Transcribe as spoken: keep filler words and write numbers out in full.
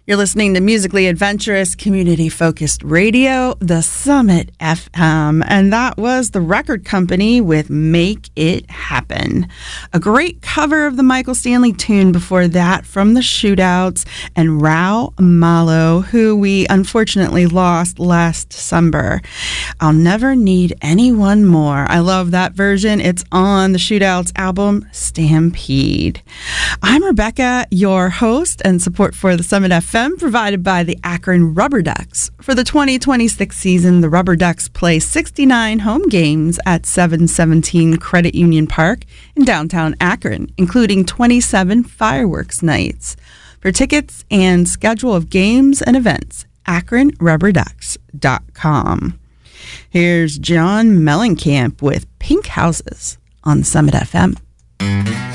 You're listening to musically adventurous, community-focused radio, the Summit F M, and that was the record company with Make It Happen. A great cover of the Michael Stanley tune before that from the Shootouts and Rao Malo, who we unfortunately lost last December. I'll Never Need Anyone More. I love that version. It's on the Shootouts album, Stampede. I'm Rebecca, your host, and support for the Summit F M provided by the Akron Rubber Ducks. For the twenty twenty-six season, the Rubber Ducks play sixty-nine home games at seven seventeen Credit Union Park in downtown Akron, including twenty-seven fireworks nights. For tickets and schedule of games and events, akron rubber ducks dot com. Here's John Mellencamp with Pink Houses on Summit F M.